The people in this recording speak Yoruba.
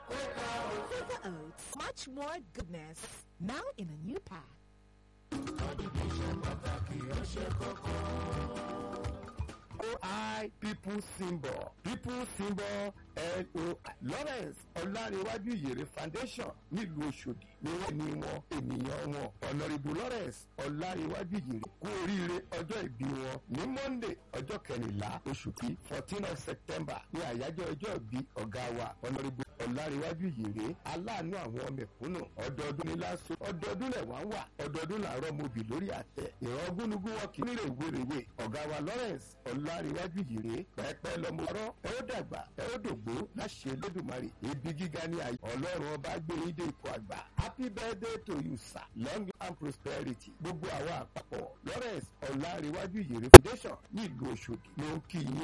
Quaker Oats, much more goodness, now in a new pack. OI People Symbol LOI Lawrence Ọláníwájú Ìyèrè Foundation nílùú Òṣòdì ni wọ́n ní wọn ènìyàn wọn Honourable Lawrence Ọláníwájú Ìyèrè kú oríire ọjọ́ ìbí wọn ní Monday ọjọ́ 14 oṣù kí 14 of September ní àyájọ́ ọjọ́ ìbí ọ̀gá wa Honourable Ọláníwájú Ìyèrè aláàánú àwọn mẹ̀kúnnù ọdọọdún ní lásán ọdọọdún lẹ̀ wá ń wà ọdọọdún làárọ̀ mobì lórí àtẹ ìran gúnugún wọn kì í nílé ìwéréwé ọ̀gá wa Lawrence Ọláníwájú Ìyèrè pẹ́ẹ́pẹ́ lọ́mọ ọ̀rọ̀ ẹ ó dàgbà ẹ ó dògbó láṣẹ Olódùmarè ibi gíga ní ayé Ọlọ́run ọba gbé yín dé ipò àgbà happy birthday to you sir long and prosperity gbogbo àwa àpapọ̀ Lawrence Ọláníwájú Ìyèrè Foundation ní ìlú Òṣòdì ló ń kí yín.